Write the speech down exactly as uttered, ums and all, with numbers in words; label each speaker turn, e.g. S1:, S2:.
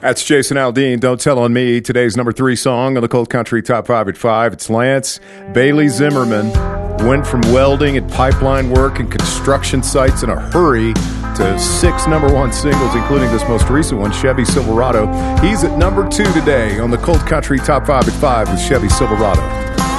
S1: That's Jason Aldean, Don't Tell on Me. Today's number three song on the Cold Country Top five at five. It's Lance Bailey Zimmerman. Went from welding and pipeline work and construction sites in a hurry to six number one singles, including this most recent one, Chevy Silverado. He's at number two today on the Cold Country Top five at five with Chevy Silverado.